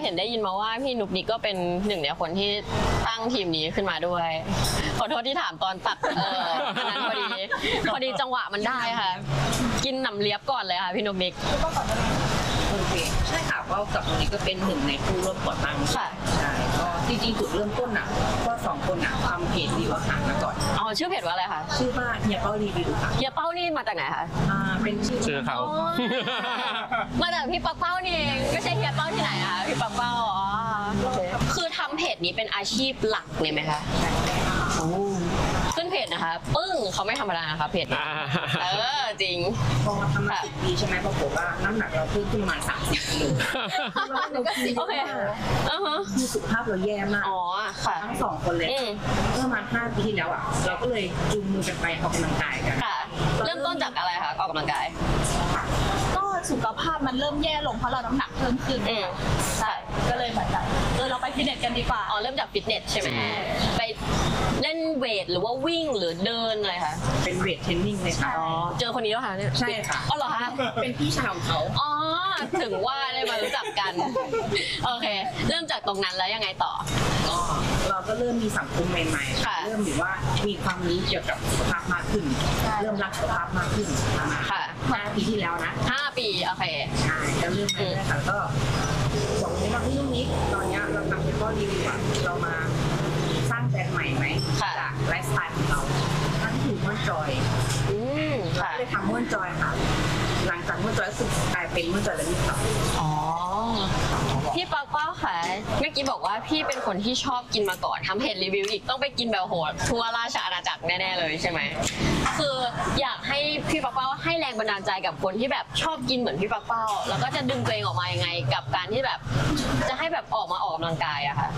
เห็นได้ยินมาว่าพี่นุกนิกก็เป็นหนึ่งในคนที่ตั้งทีมนี้ขึ้นมาด้วยขอโทษที่ถามตอนตัดอันนั้นพอดีจังหวะมันได้ค่ะกินหนำเลียบก่อนเลยค่ะพี่นุกนิกโอเคใช่ค่ะเพราะกับตรงนี้ก็เป็นหนึ่งในผู้ร่วมก่อตั้งค่ะใช่ก็จริงๆจุดเริ่มต้นอ่ะก็2 คนอ่ะทำเพจรีวิวอาหารมาก่อนอ๋อชื่อเพจว่าอะไรคะชื่อว่าเฮียเป้ารีวิวค่ะเฮียเป้านี่มาจากไหนคะเป็นชื่อเขามาจากพี่ปักเป้านี่เองไม่ใช่เฮียเป้าที่ไหนคะพี่ปักเป้าอ๋อคือทำเพจนี้เป็นอาชีพหลักเลยไหมคะขึ้นเพจนะคะปึ้งเขาไม่ธรรมดานะคะเพจจริงพอทำมา10 ปีใช่ไหมปรากฏว่าน้ำหนักเราเพิ่มขึ้นประมาณ30 กิโลโอเคคือสุขภาพเราแย่มากอ๋อค่ะทั้ง2 คนเลยเมื่อประมาณ5 ปีที่แล้วอ่ะเราก็เลยจูงมือกันไปออกกำลังกายกันค่ะเริ่มต้นจากอะไรคะออกกำลังกายก็สุขภาพมันเริ่มแย่ลงเพราะเราน้ำหนักเพิ่มขึ้นใช่ก็เลยเหมือนกันเราไปฟิตเนสกันดีกว่าอ๋อเริ่มจากฟิตเนสใช่ไหมไปเล่นเวทหรือว่าวิ่งหรือเดินอะไรคะเป็นเวทเทรนนิ่งเลยค่ะอ๋อเจอคนนี้แล้วค่ะเนี่ยใช่ค่ะอ๋อเหรอคะเป็นพี่ชายของเขาอ๋อถึงว่าได้มารู้จักกันโอเคเริ่มจากตรงนั้นแล้วยังไงต่อก็เราก็เริ่มมีสังคมใหม่ๆค่ะเริ่มหรือว่ามีความรู้เกี่ยวกับสุขภาพมากขึ้นเริ่มรักสุขภาพมากขึ้นค่ะ 5 ปีที่แล้วนะ 5 ปีโอเคใช่ก็เริ่มมาเลยค่ะก็บอกเลยว่าพี่นุ่มนิกตอนนี้เราทำเป็นข้อรีวิวอะเรามาสร้างแบรนด์ใหม่ไหมจากไลฟ์สไตล์ของเรานั่นคือม่วนจอยเราเลยทำม่วนจอยค่ะหลังจากม่วนจอยสุดกลายเป็นม่วนจอยแล้วนี่ค่ะอ๋อพี่ปักเป้าค่ะเมื่อกี้บอกว่าพี่เป็นคนที่ชอบกินมาก่อนทำเพจรีวิวอีกต้องไปกินแบบโหดทั่วราชอาณาจักรแน่ๆเลยใช่ไหมคืออยากให้พี่ปักเป้าให้แรงบันดาลใจกับคนที่แบบชอบกินเหมือนพี่ปักเป้าแล้วก็จะดึงตัวเองออกมายังไงกับการที่แบบจะให้แบบออกมาออกกำลังกายอะค่ะ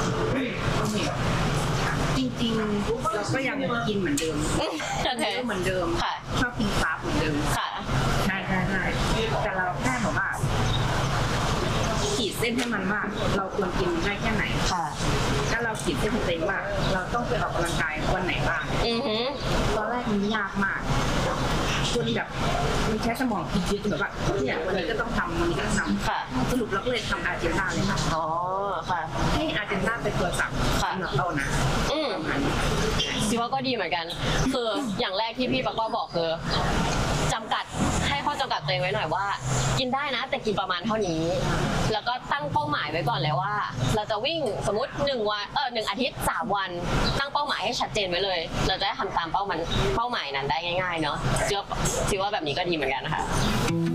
จริงๆเราก็ยังกินเหมือนเดิมเหมือนเดิมชอบกินฟาสต์เหมือนเดิมค่ะใช่แต่เราแค่บอกว่าขีดเส้นให้มันว่าเราควรกินได้แค่ไหนถ้าเราขีดเส้นให้ตัวเองว่าเราต้องไปออกกำลังกายวันไหนบ้างตอนแรกมันยากมากจนแบบมันใช้สมองคิดเยอะจนแบบว่าเนี่ยวันนี้ก็ต้องทำวันนี้ก็ต้องทำสรุปเราก็เลยทำอาเจนดาเลยค่ะอ๋อค่ะให้อาเจนดาเป็นตัวสั่งสำหรับเรานะคิดว่าก็ดีเหมือนกันคืออย่างแรกที่พี่ปักว่าบอกคือจำกัดให้ข้อจำกัดตัวเองไว้หน่อยว่ากินได้นะแต่กินประมาณเท่านี้แล้วก็ตั้งเป้าหมายไว้ก่อนเลยว่าเราจะวิ่งสมมติ1 อาทิตย์3 วันตั้งเป้าหมายให้ชัดเจนไว้เลยเราจะได้ทำตามเป้าหมายนั้นได้ง่ายๆเนาะคิดว่าแบบนี้ก็ดีเหมือนกันนะคะ